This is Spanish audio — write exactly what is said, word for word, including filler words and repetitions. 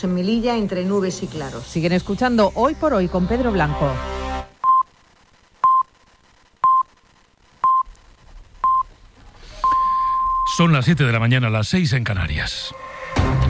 En Melilla, entre nubes y claros. Siguen escuchando Hoy por Hoy con Pedro Blanco. Son las siete de la mañana, las seis en Canarias.